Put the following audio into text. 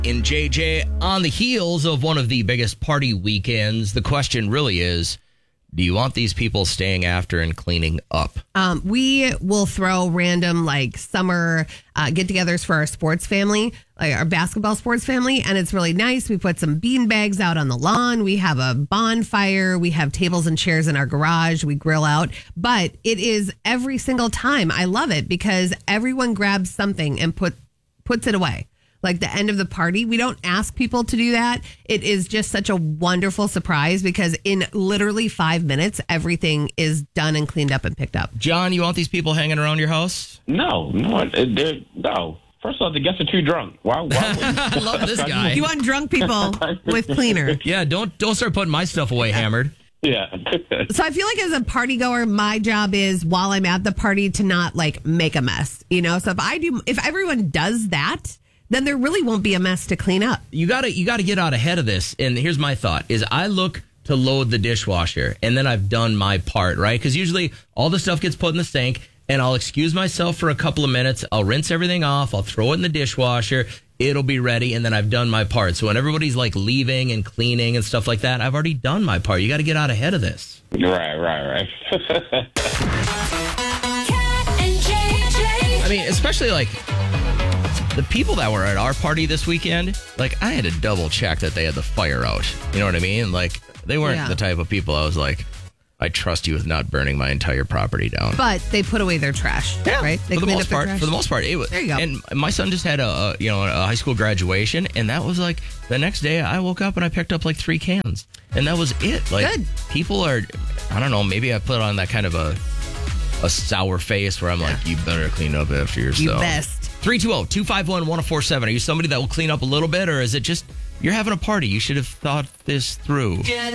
In JJ, on the heels of one of the biggest party weekends, the question really is, do you want these people staying after and cleaning up? We will throw random summer get-togethers for our sports family, like our basketball sports family, and it's really nice. We put some bean bags out on the lawn. We have a bonfire. We have tables and chairs in our garage. We grill out, but it is every single time. I love it because everyone grabs something and puts it away. Like the end of the party. We don't ask people to do that. It is just such a wonderful surprise because in literally 5 minutes, everything is done and cleaned up and picked up. John, you want these people hanging around your house? No. First off, the guests are too drunk. Why I love this guy. You want drunk people with cleaner. Yeah, don't start putting my stuff away, Hammered. Yeah. So I feel like as a party goer, my job is while I'm at the party to not make a mess. So if everyone does that, then there really won't be a mess to clean up. You gotta get out ahead of this. And here's my thought: is I look to load the dishwasher, and then I've done my part, right? Because usually all the stuff gets put in the sink, and I'll excuse myself for a couple of minutes. I'll rinse everything off. I'll throw it in the dishwasher. It'll be ready, and then I've done my part. So when everybody's leaving and cleaning and stuff like that, I've already done my part. You got to get out ahead of this. Right. I mean, especially the people that were at our party this weekend, I had to double check that they had the fire out. You know what I mean? They weren't the type of people I was I trust you with not burning my entire property down. But they put away their trash, right? They for the cleaned most up their part. trash. For the most part, it was. There you go. And my son just had a high school graduation, and that was the next day. I woke up and I picked up 3 cans, and that was it. Good. People are, I don't know. Maybe I put on that kind of a sour face where I'm you better clean up after yourself. You best. 320-251-1047. Are you somebody that will clean up a little bit, or is it just you're having a party? You should have thought this through.